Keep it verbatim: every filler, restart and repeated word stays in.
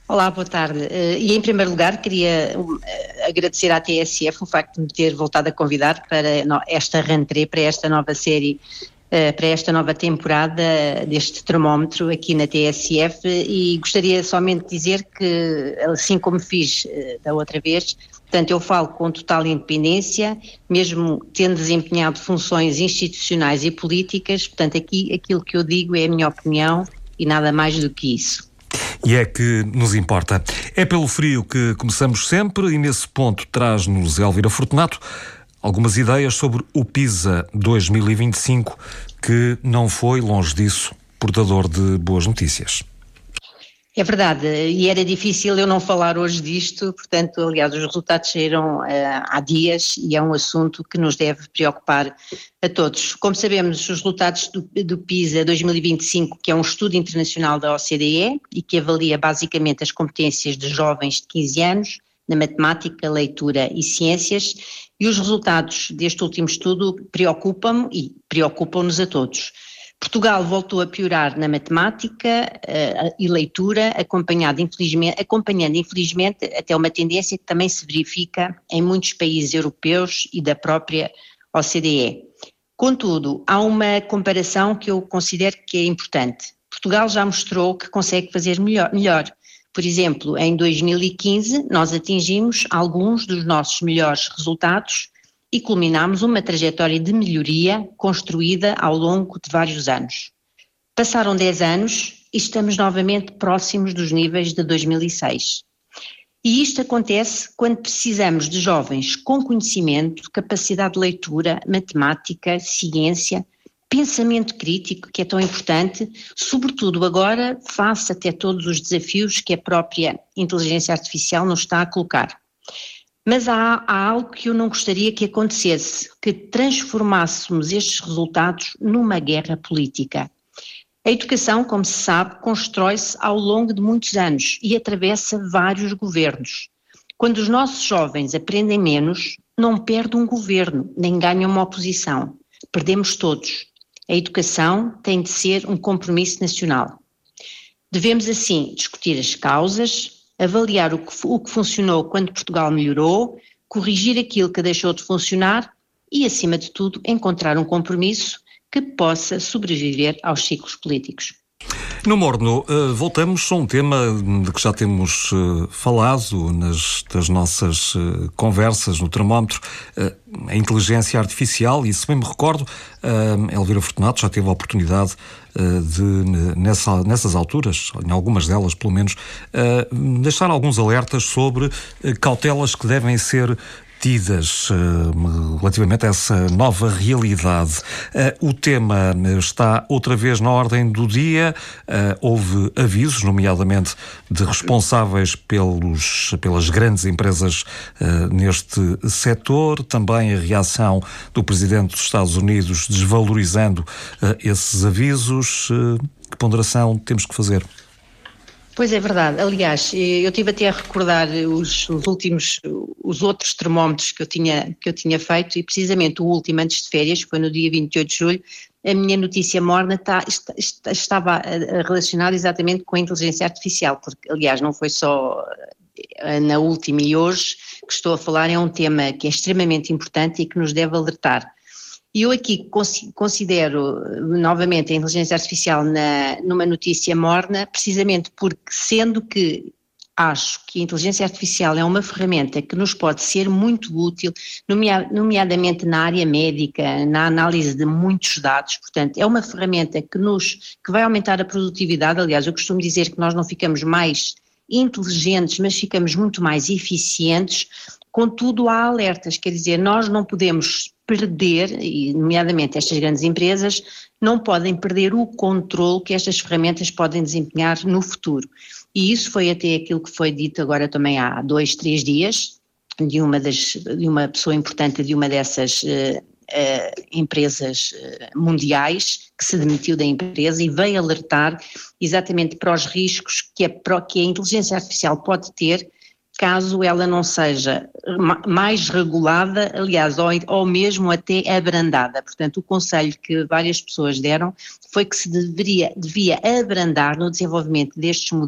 Olá, boa tarde. E em primeiro lugar queria agradecer à T S F o facto de me ter voltado a convidar para esta rentrée, para esta nova série, para esta nova temporada deste termómetro aqui na T S F, e gostaria somente de dizer que, assim como fiz da outra vez, portanto eu falo com total independência, mesmo tendo desempenhado funções institucionais e políticas, portanto aqui aquilo que eu digo é a minha opinião e nada mais do que isso. E é que nos importa. É pelo frio que começamos sempre, e nesse ponto traz-nos Elvira Fortunato algumas ideias sobre o PISA dois mil e vinte e cinco, que não foi, longe disso, portador de boas notícias. É verdade, e era difícil eu não falar hoje disto, portanto, aliás, os resultados saíram uh, há dias e é um assunto que nos deve preocupar a todos. Como sabemos, os resultados do, do PISA dois mil e vinte e cinco, que é um estudo internacional da O C D E e que avalia basicamente as competências de jovens de quinze anos na matemática, leitura e ciências, e os resultados deste último estudo preocupam-me e preocupam-nos a todos. Portugal voltou a piorar na matemática uh, e leitura, acompanhado infelizmente, acompanhando infelizmente até uma tendência que também se verifica em muitos países europeus e da própria O C D E. Contudo, há uma comparação que eu considero que é importante. Portugal já mostrou que consegue fazer melhor. melhor. Por exemplo, em dois mil e quinze nós atingimos alguns dos nossos melhores resultados e culminámos uma trajetória de melhoria construída ao longo de vários anos. Passaram dez anos e estamos novamente próximos dos níveis de dois mil e seis. E isto acontece quando precisamos de jovens com conhecimento, capacidade de leitura, matemática, ciência, pensamento crítico, que é tão importante, sobretudo agora, face até todos os desafios que a própria inteligência artificial nos está a colocar. Mas há, há algo que eu não gostaria que acontecesse, que transformássemos estes resultados numa guerra política. A educação, como se sabe, constrói-se ao longo de muitos anos e atravessa vários governos. Quando os nossos jovens aprendem menos, não perde um governo, nem ganha uma oposição. Perdemos todos. A educação tem de ser um compromisso nacional. Devemos, assim, discutir as causas, avaliar o que, o que funcionou quando Portugal melhorou, corrigir aquilo que deixou de funcionar e, acima de tudo, encontrar um compromisso que possa sobreviver aos ciclos políticos. No Morno, voltamos a um tema de que já temos falado nas das nossas conversas no termómetro, a inteligência artificial, e se bem me recordo, Elvira Fortunato já teve a oportunidade de, nessa, nessas alturas, em algumas delas pelo menos, deixar alguns alertas sobre cautelas que devem ser tidas uh, relativamente a essa nova realidade. Uh, o tema está outra vez na ordem do dia. Uh, houve avisos, nomeadamente de responsáveis pelos, pelas grandes empresas uh, neste setor, também a reação do Presidente dos Estados Unidos desvalorizando uh, esses avisos. Uh, que ponderação temos que fazer? Pois é verdade. Aliás, eu estive até a recordar os, os últimos, os outros termómetros que eu tinha, que eu tinha feito, e precisamente o último antes de férias, que foi no dia vinte e oito de julho, a minha notícia morna tá, está, estava relacionada exatamente com a inteligência artificial, porque aliás não foi só na última e hoje que estou a falar, é um tema que é extremamente importante e que nos deve alertar. E eu aqui considero novamente a inteligência artificial na, numa notícia morna, precisamente porque, sendo que acho que a inteligência artificial é uma ferramenta que nos pode ser muito útil, nomeadamente na área médica, na análise de muitos dados, portanto é uma ferramenta que, nos, que vai aumentar a produtividade. Aliás, eu costumo dizer que nós não ficamos mais inteligentes, mas ficamos muito mais eficientes. Contudo, há alertas, quer dizer, nós não podemos perder, e nomeadamente estas grandes empresas, não podem perder o controle que estas ferramentas podem desempenhar no futuro. E isso foi até aquilo que foi dito agora também há dois, três dias, de uma, das, de uma pessoa importante de uma dessas uh, uh, empresas uh, mundiais, que se demitiu da empresa e veio alertar exatamente para os riscos que a, que a inteligência artificial pode ter caso ela não seja mais regulada, aliás, ou, ou mesmo até abrandada. Portanto, o conselho que várias pessoas deram foi que se deveria, devia abrandar no desenvolvimento destes modelos